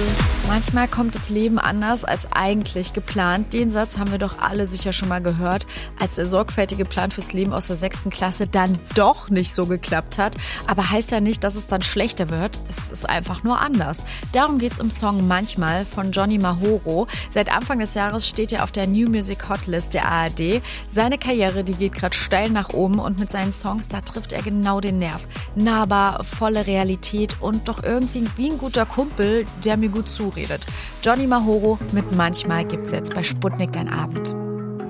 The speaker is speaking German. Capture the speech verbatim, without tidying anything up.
Manchmal kommt das Leben anders als eigentlich geplant. Den Satz haben wir doch alle sicher schon mal gehört, als der sorgfältige Plan fürs Leben aus der sechsten Klasse dann doch nicht so geklappt hat. Aber heißt ja nicht, dass es dann schlechter wird. Es ist einfach nur anders. Darum geht's im Song Manchmal von Johnny Mahoro. Seit Anfang des Jahres steht er auf der New Music Hotlist der A R D. Seine Karriere, die geht gerade steil nach oben und mit seinen Songs, da trifft er genau den Nerv. Nahbar, volle Realität und doch irgendwie wie ein guter Kumpel, der mir gut zuredet. Johnny Mahoro mit Manchmal gibt's jetzt bei Sputnik dein Abend.